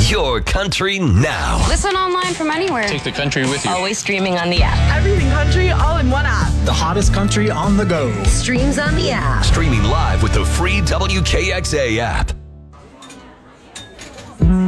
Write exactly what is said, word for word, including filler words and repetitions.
your country now. Listen online from anywhere. Take the country with you. Always streaming on the app. Everything country all in one app. The hottest country on the go. Streams on the app. Streaming live with the free W K X A app.